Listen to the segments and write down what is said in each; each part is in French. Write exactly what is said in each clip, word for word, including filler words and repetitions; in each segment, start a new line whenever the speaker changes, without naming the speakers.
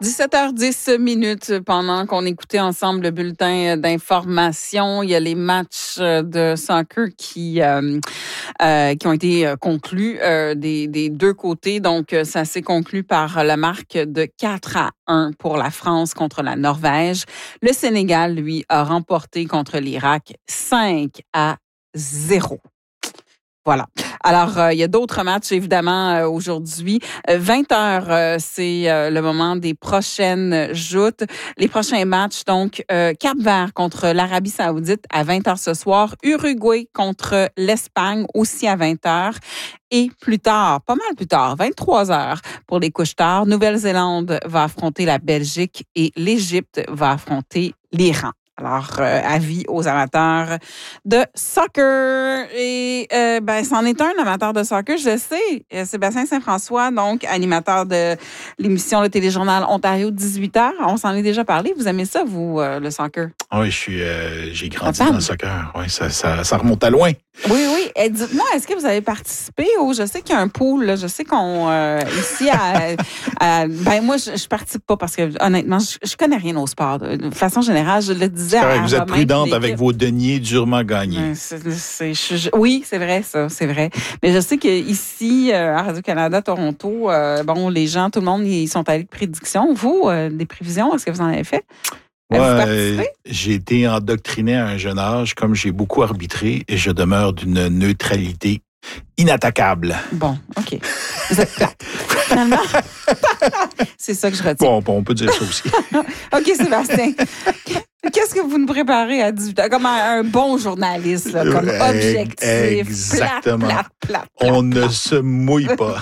dix-sept heures dix minutes pendant qu'on écoutait ensemble le bulletin d'information. Il y a les matchs de soccer qui euh, euh, qui ont été conclus euh, des, des deux côtés. Donc, ça s'est conclu par la marque de quatre à un pour la France contre la Norvège. Le Sénégal, lui, a remporté contre l'Irak cinq à zéro. Voilà. Alors, euh, il y a d'autres matchs, évidemment, euh, aujourd'hui. Euh, vingt heures, euh, c'est euh, le moment des prochaines joutes. Les prochains matchs, donc, euh, Cap-Vert contre l'Arabie Saoudite à vingt heures ce soir. Uruguay contre l'Espagne aussi à vingt heures. Et plus tard, pas mal plus tard, vingt-trois heures pour les couches-tard, Nouvelle-Zélande va affronter la Belgique et l'Égypte va affronter l'Iran. Alors, euh, avis aux amateurs de soccer. Et euh, ben, c'en est un amateur de soccer, je le sais. Sébastien Saint-François, donc animateur de l'émission Le Téléjournal Ontario dix-huit heures. On s'en est déjà parlé. Vous aimez ça, vous, euh, le soccer?
Oui, je suis, euh, j'ai grandi dans le soccer. Oui, ça, ça, ça remonte à loin.
Oui, oui. Et dites-moi, est-ce que vous avez participé au... Je sais qu'il y a un pool, là, je sais qu'on... Euh, ici, à, à... Ben moi, je, je participe pas parce que, honnêtement, je, je connais rien au sport. De, de façon générale, je le disais à
Vous êtes
Romain,
prudente avec vos deniers durement gagnés.
C'est, c'est, je, oui, c'est vrai, ça, c'est vrai. Mais je sais qu'ici, euh, à Radio-Canada, Toronto, euh, bon, les gens, tout le monde, ils sont allés de prédictions. Vous, euh, des prévisions, est-ce que vous en avez fait?
Moi, euh, j'ai été endoctriné à un jeune âge, comme j'ai beaucoup arbitré, et je demeure d'une neutralité inattaquable.
Bon, OK. Vous êtes plate. Finalement, c'est ça que je retiens.
Bon, on peut dire ça aussi.
OK, Sébastien. Qu'est-ce que vous nous préparez à dix-huit heures? Comme un, un bon journaliste, là, comme objectif.
Exactement.
Plate, plate, plate,
on
plate.
ne se mouille pas.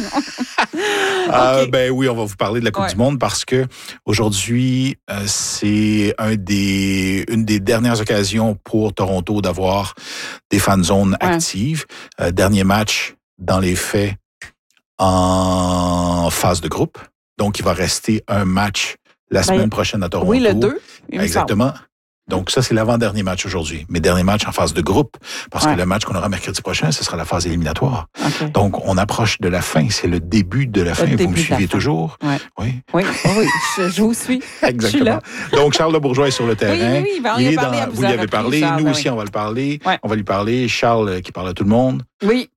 euh, okay. Ben oui, on va vous parler de la Coupe ouais. du Monde parce que aujourd'hui, euh, c'est un des, une des dernières occasions pour Toronto d'avoir des fan zones ouais. actives. Euh, dernier match dans les faits en phase de groupe. Donc, il va rester un match la semaine ben, prochaine à Toronto.
Oui, le deux.
Exactement. Donc, ça, c'est l'avant-dernier match aujourd'hui. Mais dernier match en phase de groupe, parce ouais. que le match qu'on aura mercredi prochain, ce sera la phase éliminatoire. Okay. Donc, on approche de la fin. C'est le début de la fin.
Le
vous me suivez toujours?
Ouais.
Oui.
Oui, oui, je, je vous suis.
Exactement.
Je suis là.
Donc, Charles Le Bourgeois est sur le terrain.
Oui, oui, oui. Ben, on
il
y
est
a parlé
dans,
à
vous lui avez parlé.
Charles,
Nous
ben,
aussi,
oui.
on va le parler.
Ouais.
On va lui parler. Charles, qui parle à tout le monde.
Oui.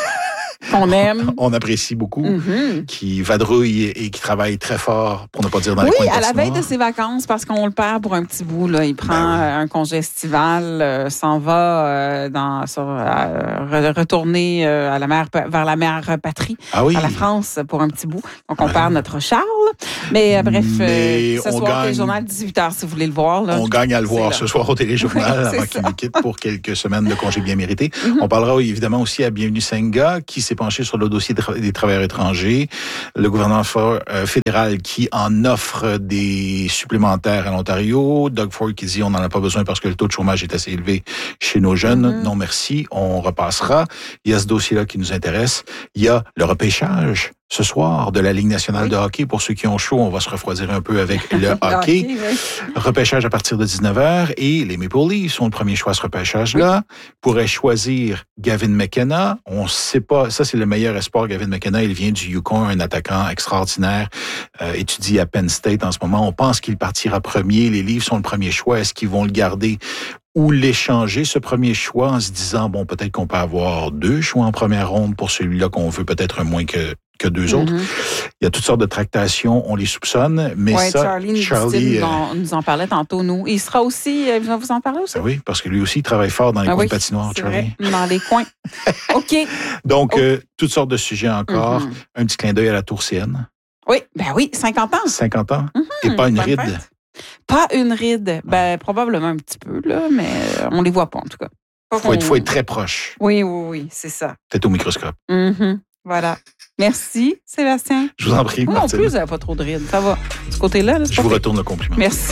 Qu'on aime.
On apprécie beaucoup,
mm-hmm.
qui vadrouille et qui travaille très fort, pour ne pas dire dans
oui,
les coins de
à la veille
noire.
de ses vacances, parce qu'on le perd pour un petit bout. Là. Il prend ben oui. un congé estival, euh, s'en va euh, dans, sur, euh, retourner euh, à la mer, vers la mère patrie,
ah oui.
à la France, pour un petit bout. Donc, on ouais. perd notre Charles. Mais euh, bref,
Mais
euh, ce soir, gagne... le journal dix-huit heures, si vous voulez le voir. Là,
on gagne à le voir ce soir au téléjournal
oui,
avant qu'il nous quitte pour quelques semaines de congé bien mérité. Mm-hmm. On parlera évidemment aussi à Bienvenue Senga, qui s'est penché sur le dossier des travailleurs étrangers, le gouvernement fédéral qui en offre des supplémentaires à l'Ontario, Doug Ford qui dit on n'en a pas besoin parce que le taux de chômage est assez élevé chez nos jeunes. Mm-hmm. Non merci, on repassera. Il y a ce dossier-là qui nous intéresse. Il y a le repêchage ce soir de la Ligue nationale oui. de hockey. Pour ceux qui ont chaud, on va se refroidir un peu avec le hockey. hockey oui. Repêchage à partir de dix-neuf heures et les Maple Leafs sont le premier choix à ce repêchage-là. Oui. Pourraient choisir Gavin McKenna. On ne sait pas, ça c'est le meilleur espoir. Gavin McKenna, il vient du Yukon, un attaquant extraordinaire, euh, étudie à Penn State en ce moment. On pense qu'il partira premier. Les Leafs sont le premier choix. Est-ce qu'ils vont le garder ou l'échanger, ce premier choix, en se disant, bon, peut-être qu'on peut avoir deux choix en première ronde pour celui-là qu'on veut peut-être moins que que deux autres. Mm-hmm. Il y a toutes sortes de tractations, on les soupçonne, mais
ouais,
ça,
Charlie, Charlie euh, nous, nous en parlait tantôt, nous. Il sera aussi, il va vous en parler aussi?
Ben oui, parce que lui aussi, il travaille fort dans les ah coins oui, de patinoire, Charlie.
Vrai, dans les coins. OK.
Donc, oh. euh, toutes sortes de sujets encore. Mm-hmm. Un petit clin d'œil à la Tour C N.
Oui, ben oui, cinquante ans.
cinquante ans.
Mm-hmm.
Et pas une
Bonne
ride.
Fête. Pas une ride. Ben, probablement un petit peu, là, mais on les voit pas, en tout cas.
Il faut, faut être très proche.
Oui, oui, oui, c'est ça.
Peut-être au microscope.
Mm-hmm. Voilà. Merci, Sébastien.
Je vous en prie,
Moi non plus, vous n'avez pas trop de rides. Ça va. De ce côté-là, là,
je vous retourne le compliment.
Merci.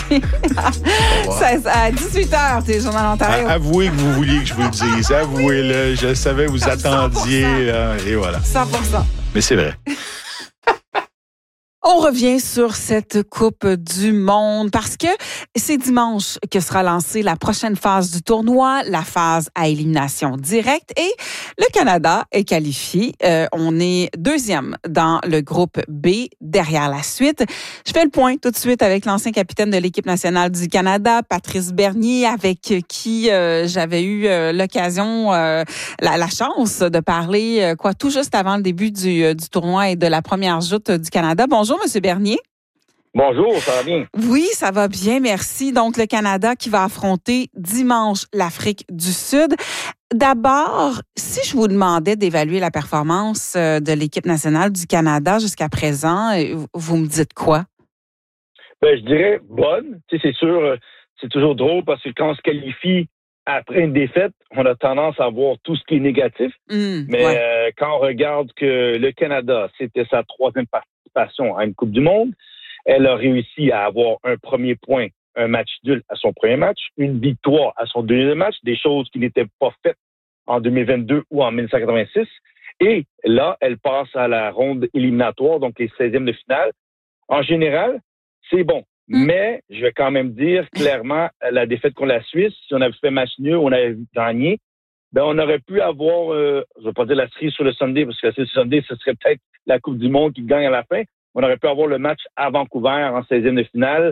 À dix-huit heures, t'es Journal Ontario.
Avouez que vous vouliez que je vous le dise. Avouez-le. Je savais, vous attendiez. Là, et voilà.
cent pour cent.
Mais c'est vrai.
On revient sur cette Coupe du monde parce que c'est dimanche que sera lancée la prochaine phase du tournoi, la phase à élimination directe, et le Canada est qualifié. Euh, on est deuxième dans le groupe B derrière la suite. Je fais le point tout de suite avec l'ancien capitaine de l'équipe nationale du Canada, Patrice Bernier, avec qui euh, j'avais eu euh, l'occasion, euh, la, la chance de parler euh, quoi tout juste avant le début du, euh, du tournoi et de la première joute du Canada. Bonjour, Monsieur Bernier.
Bonjour, ça va bien?
Oui, ça va bien, merci. Donc, le Canada qui va affronter dimanche l'Afrique du Sud. D'abord, si je vous demandais d'évaluer la performance de l'équipe nationale du Canada jusqu'à présent, vous me dites quoi?
Ben, je dirais bonne. Tu sais, c'est sûr, c'est toujours drôle parce que quand on se qualifie après une défaite, on a tendance à voir tout ce qui est négatif.
Mmh,
Mais
ouais.
euh, quand on regarde que le Canada, c'était sa troisième participation à une Coupe du monde, elle a réussi à avoir un premier point, un match nul à son premier match, une victoire à son deuxième match, des choses qui n'étaient pas faites en deux mille vingt-deux ou en dix-neuf cent quatre-vingt-six. Et là, elle passe à la ronde éliminatoire, donc les seizièmes de finale. En général, c'est bon. Mm. Mais je vais quand même dire clairement, la défaite contre la Suisse, si on avait fait match nul, on avait gagné, ben on aurait pu avoir, euh, je ne vais pas dire la cerise sur le Sunday, parce que la cerise sur le Sunday, ce serait peut-être la Coupe du monde qui gagne à la fin. On aurait pu avoir le match à Vancouver en seizième de finale.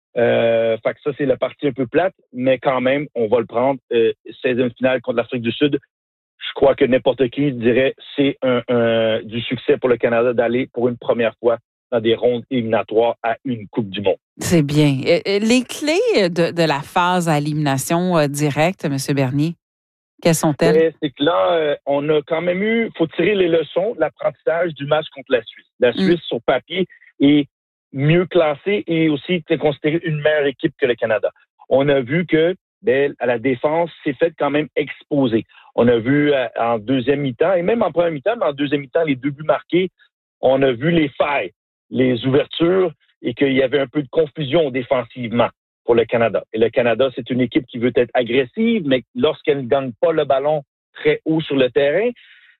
Euh, fait que ça, c'est la partie un peu plate, mais quand même, on va le prendre. Euh, seizième de finale contre l'Afrique du Sud. Je crois que n'importe qui dirait c'est un, un, du succès pour le Canada d'aller pour une première fois dans des rondes éliminatoires à une Coupe du monde.
C'est bien. Les clés de, de la phase à élimination directe, M. Bernier, quelles sont-elles?
Ouais, c'est que là, euh, on a quand même eu, faut tirer les leçons de l'apprentissage du match contre la Suisse. La Suisse, mm. sur papier, est mieux classée et aussi est considérée une meilleure équipe que le Canada. On a vu que ben, à la défense, c'est fait quand même exposer. On a vu euh, en deuxième mi-temps, et même en première mi-temps, mais en deuxième mi-temps, les deux buts marqués, on a vu les failles, les ouvertures, et qu'il y avait un peu de confusion défensivement pour le Canada. Et le Canada, c'est une équipe qui veut être agressive, mais lorsqu'elle ne gagne pas le ballon très haut sur le terrain,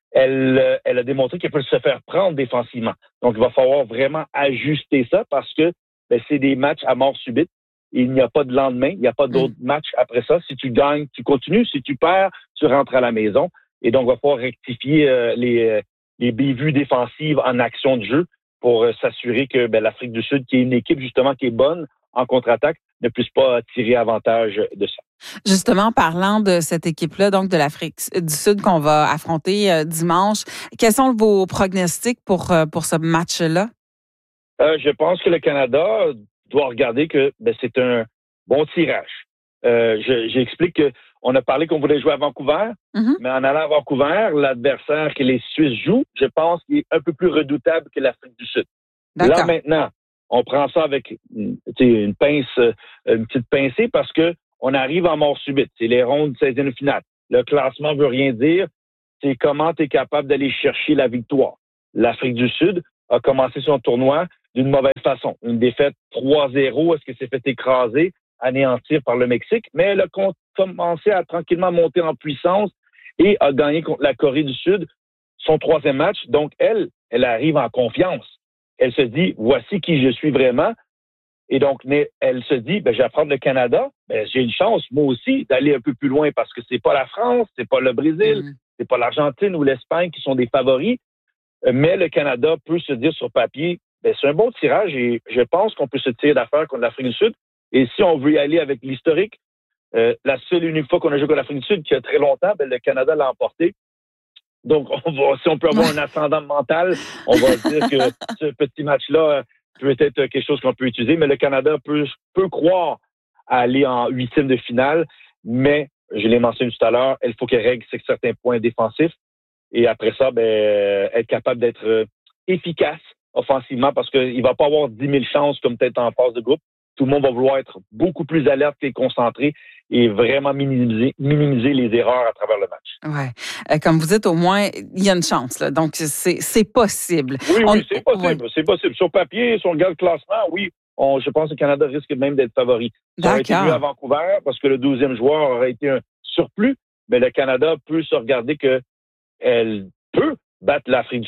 elle, elle a démontré qu'elle peut se faire prendre défensivement. Donc, il va falloir vraiment ajuster ça parce que ben, c'est des matchs à mort subite. Il n'y a pas de lendemain, il n'y a pas d'autres mmh. matchs après ça. Si tu gagnes, tu continues. Si tu perds, tu rentres à la maison. Et donc, il va falloir rectifier euh, les, les bévues défensives en action de jeu pour euh, s'assurer que ben, l'Afrique du Sud, qui est une équipe justement qui est bonne en contre-attaque, ne puisse pas tirer avantage de ça.
Justement, parlant de cette équipe-là, donc de l'Afrique du Sud qu'on va affronter euh, dimanche, quels sont vos pronostics pour, euh, pour ce match-là?
Euh, je pense que le Canada doit regarder que ben, c'est un bon tirage. Euh, je, j'explique qu'on a parlé qu'on voulait jouer à Vancouver, mm-hmm. mais en allant à Vancouver, l'adversaire que les Suisses jouent, je pense qu'il est un peu plus redoutable que l'Afrique du Sud. D'accord. Là, maintenant, on prend ça avec une pince, une petite pincée parce que on arrive en mort subite. C'est les rondes seizième de finale. Le classement veut rien dire. C'est comment tu es capable d'aller chercher la victoire. L'Afrique du Sud a commencé son tournoi d'une mauvaise façon. Une défaite trois zéro. Est-ce que c'est fait écraser, anéantir par le Mexique? Mais elle a commencé à tranquillement monter en puissance et a gagné contre la Corée du Sud son troisième match. Donc, elle, elle arrive en confiance. Elle se dit, voici qui je suis vraiment. Et donc, elle se dit, ben, je vais prendre le Canada. Ben, j'ai une chance, moi aussi, d'aller un peu plus loin parce que c'est pas la France, c'est pas le Brésil, mmh. c'est pas l'Argentine ou l'Espagne qui sont des favoris. Mais le Canada peut se dire sur papier, ben, c'est un bon tirage et je pense qu'on peut se tirer d'affaire contre l'Afrique du Sud. Et si on veut y aller avec l'historique, euh, la seule et unique fois qu'on a joué contre l'Afrique du Sud, qui a très longtemps, ben, le Canada l'a emporté. Donc, on va, si on peut avoir un ascendant mental, on va dire que ce petit match-là peut être quelque chose qu'on peut utiliser, mais le Canada peut, peut croire à aller en huitième de finale, mais, je l'ai mentionné tout à l'heure, il faut qu'elle règle certains points défensifs et après ça, ben, être capable d'être efficace offensivement parce qu'il ne va pas avoir dix mille chances comme peut-être en phase de groupe. Tout le monde va vouloir être beaucoup plus alerte et concentré et vraiment minimiser, minimiser les erreurs à travers le match.
Ouais, euh, comme vous dites, au moins, il y a une chance. Là. Donc, c'est, c'est possible.
Oui,
on...
oui, c'est possible. Ouais. C'est possible. Sur papier, si on regarde le classement, oui, on, je pense que le Canada risque même d'être favori. Ça aurait été mieux à Vancouver parce que le douzième joueur aurait été un surplus, mais le Canada peut se regarder qu'elle peut battre l'Afrique du Sud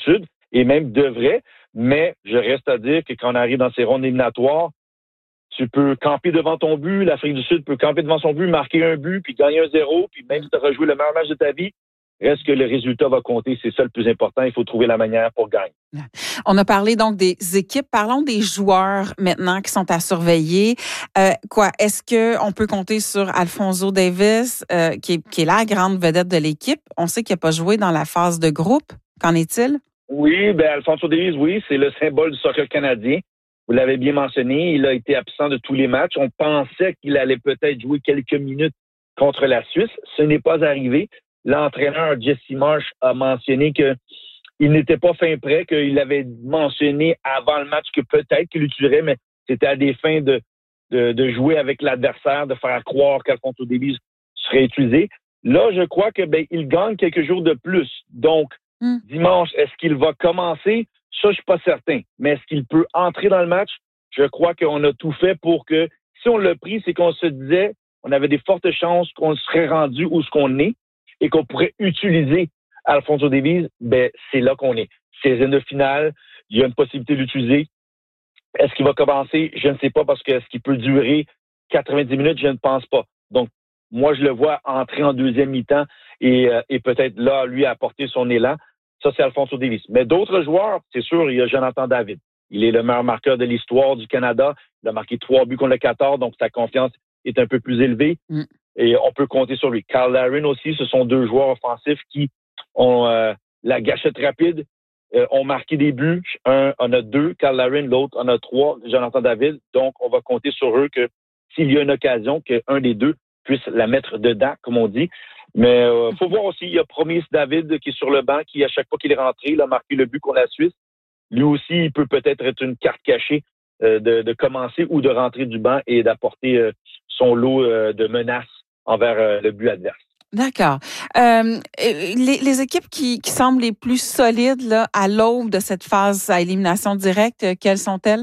et même devrait. Mais je reste à dire que quand on arrive dans ces rondes éliminatoires, tu peux camper devant ton but, l'Afrique du Sud peut camper devant son but, marquer un but, puis gagner un zéro, puis même si tu as rejoué le meilleur match de ta vie, reste que le résultat va compter. C'est ça le plus important. Il faut trouver la manière pour gagner.
On a parlé donc des équipes. Parlons des joueurs maintenant qui sont à surveiller. Euh, quoi, est-ce qu'on peut compter sur Alphonso Davies, euh, qui, est, qui est la grande vedette de l'équipe? On sait qu'il n'a pas joué dans la phase de groupe. Qu'en est-il?
Oui, ben Alphonso Davies, oui, c'est le symbole du soccer canadien. Vous l'avez bien mentionné, il a été absent de tous les matchs. On pensait qu'il allait peut-être jouer quelques minutes contre la Suisse. Ce n'est pas arrivé. L'entraîneur Jesse Marsh a mentionné qu'il n'était pas fin prêt, qu'il avait mentionné avant le match que peut-être qu'il l'utiliserait, mais c'était à des fins de, de, de jouer avec l'adversaire, de faire croire qu'Alphonso Davies serait utilisé. Là, je crois que ben il gagne quelques jours de plus. Donc, mm. dimanche, est-ce qu'il va commencer? Ça, je suis pas certain. Mais est-ce qu'il peut entrer dans le match? Je crois qu'on a tout fait pour que, si on l'a pris, c'est qu'on se disait, on avait des fortes chances qu'on serait rendu où ce qu'on est et qu'on pourrait utiliser Alphonso Davies. Ben, c'est là qu'on est. Seizième de finale, il y a une possibilité d'utiliser. Est-ce qu'il va commencer? Je ne sais pas parce que est-ce qu'il peut durer quatre-vingt-dix minutes? Je ne pense pas. Donc, moi, je le vois entrer en deuxième mi-temps et, euh, et peut-être là, lui, apporter son élan. Ça, c'est Alphonso Davies. Mais d'autres joueurs, c'est sûr, il y a Jonathan David. Il est le meilleur marqueur de l'histoire du Canada. Il a marqué trois buts contre le Qatar, donc sa confiance est un peu plus élevée. Mm. Et on peut compter sur lui. Carl Larin aussi, ce sont deux joueurs offensifs qui ont euh, la gâchette rapide, euh, ont marqué des buts. Un en a deux, Carl Larin, l'autre en a trois, Jonathan David. Donc, on va compter sur eux que s'il y a une occasion, qu'un des deux puisse la mettre dedans, comme on dit. Mais euh, faut voir aussi, il y a Promise David qui est sur le banc, qui, à chaque fois qu'il est rentré, il a marqué le but contre la Suisse. Lui aussi, il peut peut-être être une carte cachée euh, de, de commencer ou de rentrer du banc et d'apporter euh, son lot euh, de menaces envers euh, le but adverse.
D'accord. Euh, les, les équipes qui, qui semblent les plus solides là, à l'aube de cette phase à élimination directe, quelles sont-elles?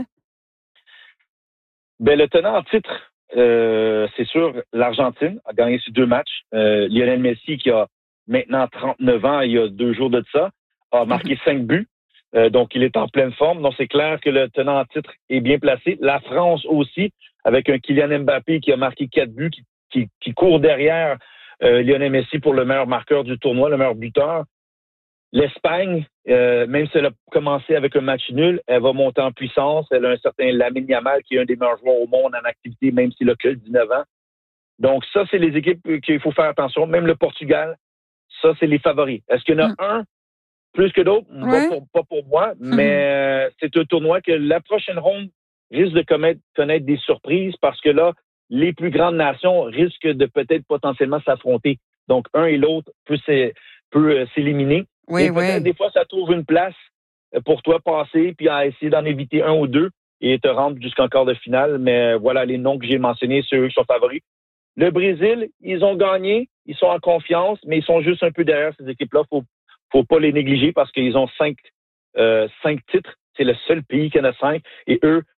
Ben, le tenant en titre, Euh, c'est sûr, l'Argentine a gagné ses deux matchs. Euh, Lionel Messi, qui a maintenant trente-neuf ans, il y a deux jours de ça, a marqué cinq buts. Euh, donc, il est en pleine forme. Donc, c'est clair que le tenant en titre est bien placé. La France aussi, avec un Kylian Mbappé qui a marqué quatre buts, qui, qui, qui court derrière euh, Lionel Messi pour le meilleur marqueur du tournoi, le meilleur buteur. L'Espagne, euh, même si elle a commencé avec un match nul, elle va monter en puissance. Elle a un certain Lamine Yamal qui est un des meilleurs joueurs au monde en activité, même s'il a que dix-neuf ans. Donc ça, c'est les équipes qu'il faut faire attention. Même le Portugal, ça, c'est les favoris. Est-ce qu'il y en a mmh. un plus que d'autres?
Oui.
Pas, pour, pas pour moi, mmh. mais euh, c'est un tournoi que la prochaine ronde risque de commettre, connaître des surprises parce que là, les plus grandes nations risquent de peut-être potentiellement s'affronter. Donc, un et l'autre peut, peut s'éliminer.
Oui,
et peut-être
oui.
des fois, ça trouve une place pour toi passer puis à essayer d'en éviter un ou deux et te rendre jusqu'en quart de finale. Mais voilà les noms que j'ai mentionnés, ceux qui sont favoris. Le Brésil, ils ont gagné, ils sont en confiance, mais ils sont juste un peu derrière ces équipes-là. Faut, faut pas les négliger parce qu'ils ont cinq, euh, cinq titres. C'est le seul pays qui en a cinq. Et eux